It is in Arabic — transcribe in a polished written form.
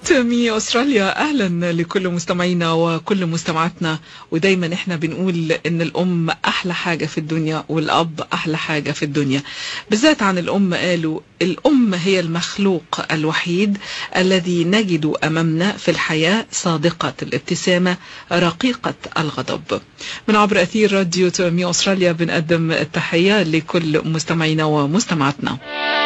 تومي أستراليا، أهلا لكل مستمعينا وكل مستمعاتنا. ودايما احنا بنقول ان الأم أحلى حاجة في الدنيا والأب أحلى حاجة في الدنيا. بالذات عن الأم قالوا الأم هي المخلوق الوحيد الذي نجد أمامنا في الحياة صادقة الابتسامة رقيقة الغضب. من عبر أثير راديو تومي أستراليا بنقدم التحية لكل مستمعينا ومستمعاتنا.